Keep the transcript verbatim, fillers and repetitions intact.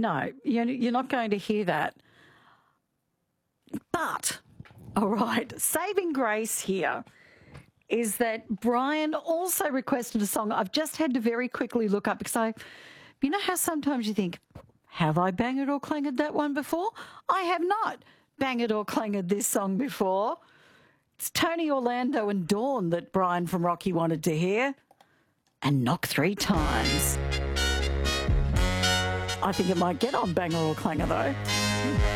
No, you're, you're not going to hear that. But, all right, saving grace here is that Brian also requested a song I've just had to very quickly look up because I, you know how sometimes you think, have I banged or clanged that one before? I have not banged or clanged this song before. It's Tony Orlando and Dawn that Brian from Rocky wanted to hear. And knock three times. I think it might get on banger or clanger though.